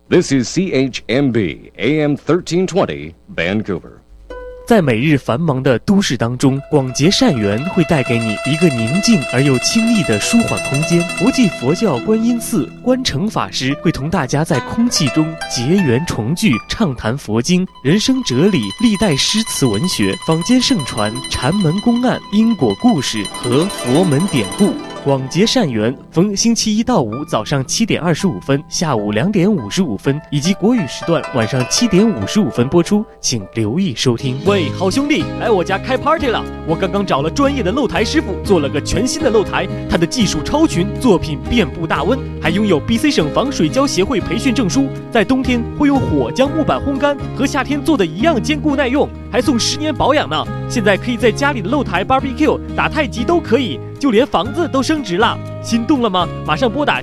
This is CHMB AM 1320 Vancouver。 在每日繁忙的都市当中，广结善缘会带给你一个宁静而又清逸的舒缓空间。国际佛教观音寺观诚法师会同大家在空气中结缘重聚，畅谈佛经、人生哲理、历代诗词文学、坊间盛传、禅门公案、因果故事和佛门典故。广结善缘，逢星期一到五早上7点25分、下午2点55分，以及国语时段晚上7点55分播出，请留意收听。喂，好兄弟，来我家开 party 了！我刚刚找了专业的露台师傅，做了个全新的露台，他的技术超群，作品遍布大温，还拥有 BC 省防水胶协会培训证书。在冬天会用火将木板烘干，和夏天做的一样坚固耐用，还送10年保养呢。现在可以在家里的露台 barbecue、打太极都可以。就连房子都升值了，心动了吗？马上拨打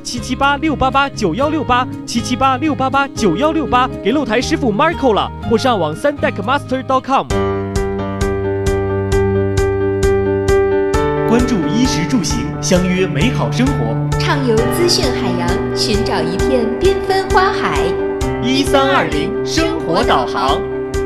778-688-9168，778-688-9168，给露台师傅 Marco 了，或上网3deckmaster.com。关注衣食住行，相约美好生活， 畅游资讯海洋，寻找一片缤纷花海。 1320生活导航。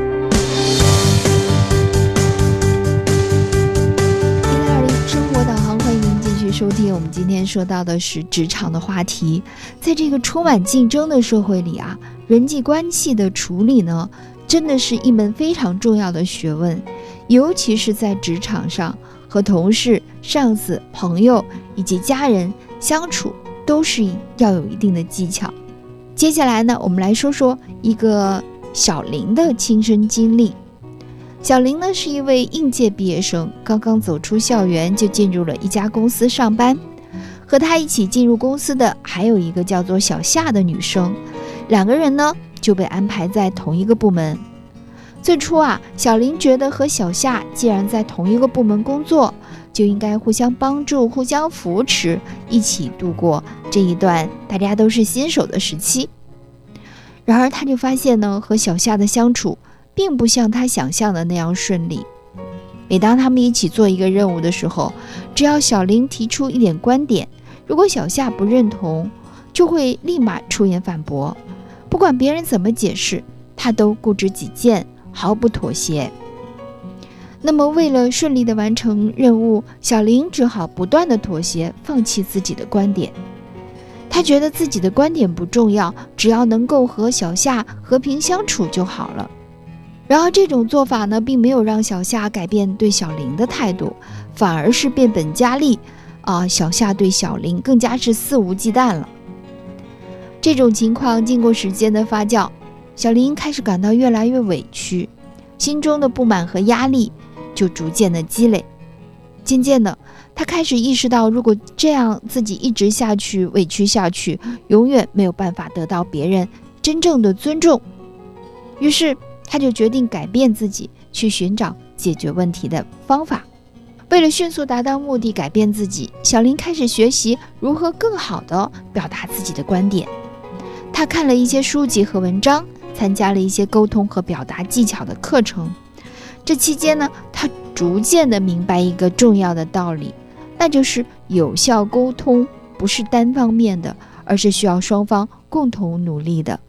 收听我们今天说到的是职场的话题。在这个充满竞争的社会里啊，人际关系的处理呢，真的是一门非常重要的学问，尤其是在职场上，和同事、上司、朋友以及家人相处，都是要有一定的技巧。接下来呢，我们来说说一个小林的亲身经历。小林呢是一位应届毕业生，刚刚走出校园就进入了一家公司上班。和他一起进入公司的还有一个叫做小夏的女生，两个人呢就被安排在同一个部门。最初啊，小林觉得和小夏既然在同一个部门工作，就应该互相帮助、互相扶持，一起度过这一段大家都是新手的时期。然而他就发现呢，和小夏的相处并不像他想象的那样顺利。每当他们一起做一个任务的时候，只要小林提出一点观点，如果小夏不认同，就会立马出言反驳。不管别人怎么解释，他都固执己见，毫不妥协。那么为了顺利地完成任务，小林只好不断地妥协，放弃自己的观点。他觉得自己的观点不重要，只要能够和小夏和平相处就好了。然而这种做法呢，并没有让小夏改变对小林的态度，反而是变本加厉小夏对小林更加是肆无忌惮了。这种情况经过时间的发酵，小林开始感到越来越委屈，心中的不满和压力就逐渐的积累。渐渐的，他开始意识到，如果这样自己一直下去，委屈下去，永远没有办法得到别人真正的尊重。于是他就决定改变自己，去寻找解决问题的方法。为了迅速达到目的，改变自己，小林开始学习如何更好地表达自己的观点。他看了一些书籍和文章，参加了一些沟通和表达技巧的课程。这期间呢，他逐渐地明白一个重要的道理，那就是有效沟通不是单方面的，而是需要双方共同努力的。